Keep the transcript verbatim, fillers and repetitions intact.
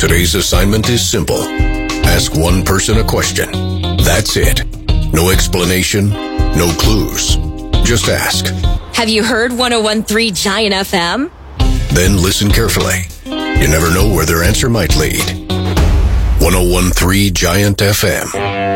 Today's assignment is simple. Ask one person a question. That's it. No explanation, no clues. Just ask. Have you heard one oh one point three Giant F M? Then listen carefully. You never know where their answer might lead. one oh one point three Giant F M.